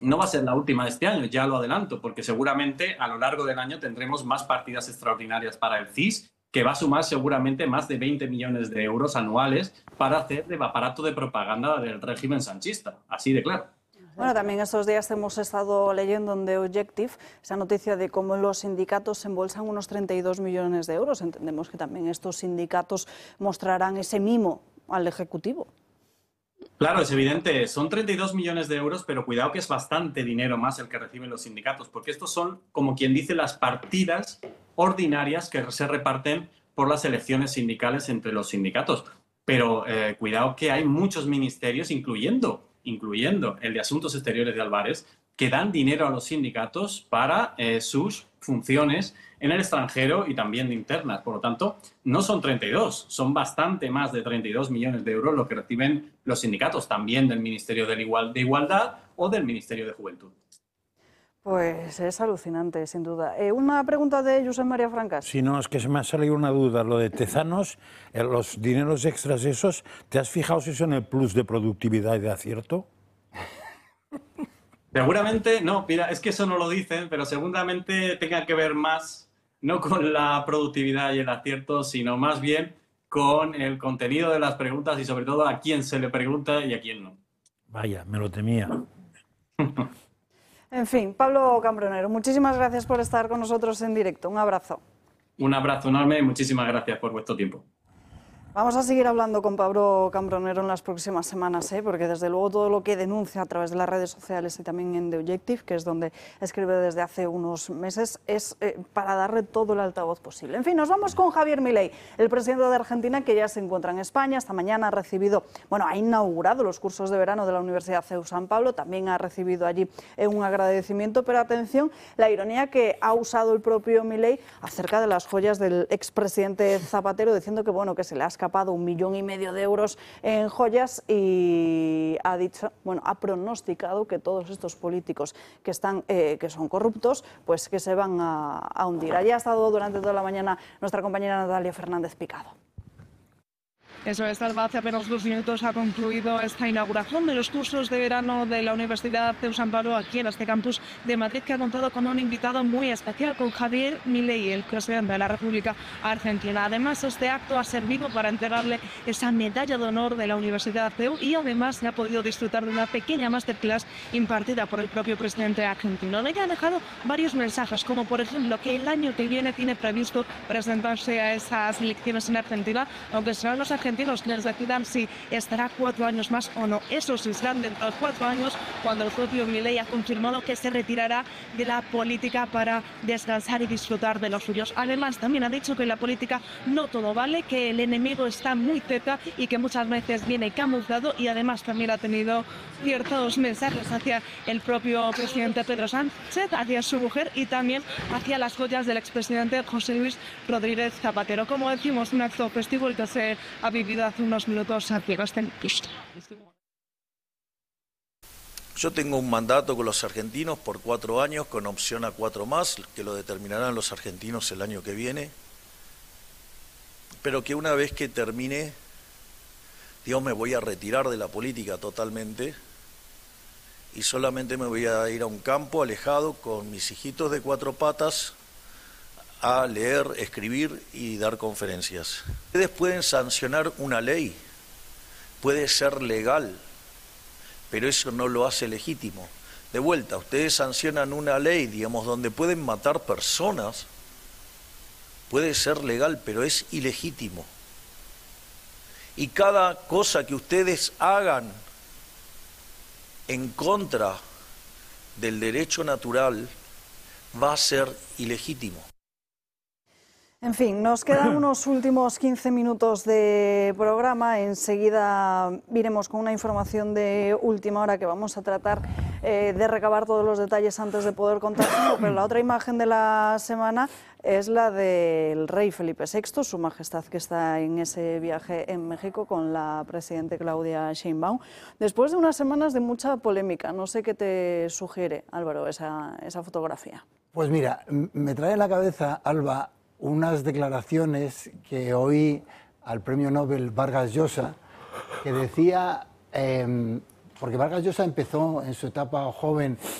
no va a ser la última de este año, ya lo adelanto, porque seguramente a lo largo del año tendremos más partidas extraordinarias para el CIS, que va a sumar seguramente más de 20 millones de euros anuales para hacer de aparato de propaganda del régimen sanchista, así de claro. Bueno, también estos días hemos estado leyendo en The Objective esa noticia de cómo los sindicatos embolsan unos 32 millones de euros. Entendemos que también estos sindicatos mostrarán ese mimo al Ejecutivo. Claro, es evidente, son 32 millones de euros, pero cuidado que es bastante dinero más el que reciben los sindicatos, porque estos son, como quien dice, las partidas ordinarias que se reparten por las elecciones sindicales entre los sindicatos. Pero cuidado que hay muchos ministerios, incluyendo el de Asuntos Exteriores de Álvarez, que dan dinero a los sindicatos para sus funciones en el extranjero y también de internas. Por lo tanto, no son 32, son bastante más de 32 millones de euros lo que reciben los sindicatos, también del Ministerio de Igualdad o del Ministerio de Juventud. Pues es alucinante, sin duda. Una pregunta de Josep María Francas. Si no, es que se me ha salido una duda. Lo de Tezanos, los dineros extras esos, ¿te has fijado si son el plus de productividad y de acierto? Seguramente, no, mira, es que eso no lo dicen, pero seguramente tenga que ver más, no con la productividad y el acierto, sino más bien con el contenido de las preguntas y sobre todo a quién se le pregunta y a quién no. Vaya, me lo temía. En fin, Pablo Cambronero, muchísimas gracias por estar con nosotros en directo. Un abrazo. Un abrazo enorme y muchísimas gracias por vuestro tiempo. Vamos a seguir hablando con Pablo Cambronero en las próximas semanas, porque desde luego todo lo que denuncia a través de las redes sociales y también en The Objective, que es donde escribe desde hace unos meses, es para darle todo el altavoz posible. En fin, nos vamos con Javier Milei, el presidente de Argentina, que ya se encuentra en España. Esta mañana ha recibido, ha inaugurado los cursos de verano de la Universidad CEU San Pablo, también ha recibido allí un agradecimiento, pero atención, la ironía que ha usado el propio Milei acerca de las joyas del expresidente Zapatero, diciendo que se le ha escapado 1,5 millones de euros en joyas, y ha dicho, ha pronosticado que todos estos políticos que son corruptos, pues que se van a hundir. Allí ha estado durante toda la mañana nuestra compañera Natalia Fernández Picado. Eso es, Alba, hace apenas 2 minutos ha concluido esta inauguración de los cursos de verano de la Universidad CEU San Pablo aquí en este campus de Madrid, que ha contado con un invitado muy especial, con Javier Milei, el presidente de la República Argentina. Además, este acto ha servido para entregarle esa medalla de honor de la Universidad CEU y además se ha podido disfrutar de una pequeña masterclass impartida por el propio presidente argentino. Ella ha dejado varios mensajes, como por ejemplo que el año que viene tiene previsto presentarse a esas elecciones en Argentina, aunque serán los argentinos quienes decidan si estará 4 años más o no. Eso sí, serán dentro de 4 años, cuando el propio Milei ha confirmado que se retirará de la política para descansar y disfrutar de los suyos. Además, también ha dicho que en la política no todo vale, que el enemigo está muy cerca y que muchas veces viene camuflado, y además también ha tenido ciertos mensajes hacia el propio presidente Pedro Sánchez, hacia su mujer y también hacia las joyas del expresidente José Luis Rodríguez Zapatero. Como decimos, un acto festivo el que se ha vivido hace unos minutos aquí en este pista. Yo tengo un mandato con los argentinos por 4 años, con opción a 4 más, que lo determinarán los argentinos el año que viene, pero que una vez que termine, me voy a retirar de la política totalmente y solamente me voy a ir a un campo alejado con mis hijitos de 4 patas a leer, escribir y dar conferencias. Ustedes pueden sancionar una ley, puede ser legal, pero eso no lo hace legítimo. De vuelta, ustedes sancionan una ley, donde pueden matar personas, puede ser legal, pero es ilegítimo. Y cada cosa que ustedes hagan en contra del derecho natural va a ser ilegítimo. En fin, nos quedan unos últimos 15 minutos de programa. Enseguida iremos con una información de última hora que vamos a tratar de recabar todos los detalles antes de poder contar. Pero la otra imagen de la semana es la del rey Felipe VI, su majestad, que está en ese viaje en México con la presidenta Claudia Sheinbaum, después de unas semanas de mucha polémica. No sé qué te sugiere, Álvaro, esa fotografía. Pues mira, me trae a la cabeza, Alba, unas declaraciones que oí al premio Nobel Vargas Llosa, que decía porque Vargas Llosa empezó en su etapa joven